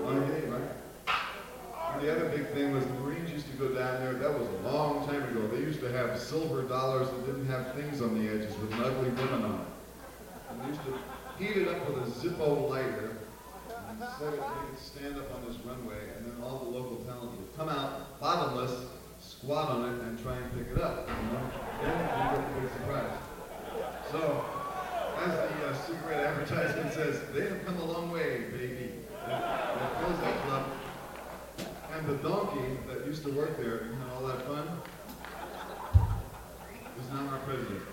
On a game, right? And the other big thing was the Marines used to go down there. That was a long time ago. They used to have silver dollars that didn't have things on the edges with an ugly women on it. And they used to heat it up with a Zippo lighter and set it, make it stand up on this runway, and then all the local talent would come out bottomless, squat on it, and try and pick it up. You know? Then you get the big surprise. So, as the cigarette advertisement says, they have come a long way, baby. They closed that club. And the donkey that used to work there, you know, all that fun, is now our president.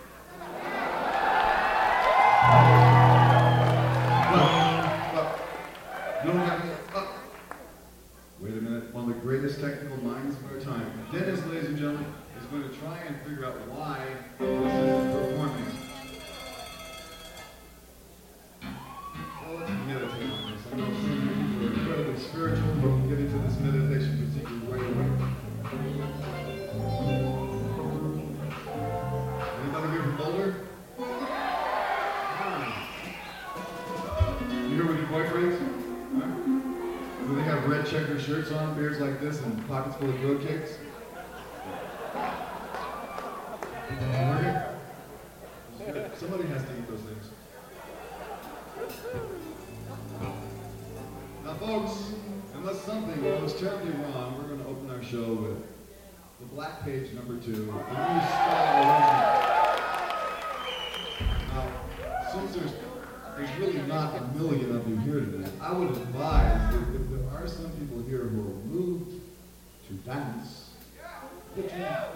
Look, you don't have to, wait a minute, one of the greatest technical minds of our time. Dennis, ladies and gentlemen, is going to try and figure out why this isn't performing. Well, let's meditate on this. I know some of you people are incredibly spiritual. You can get into this meditation procedure right away. Anybody here from Boulder? You here with your boyfriends? Huh? Do they have red checker shirts on, beards like this, and pockets full of road cakes? Somebody has to eat those things. Now folks, unless something goes terribly wrong, we're going to open our show with the Black Page #2, the new style arrangement. Now, since there's really not a million of you here today, I would advise if there are some people here who are moved to dance, put your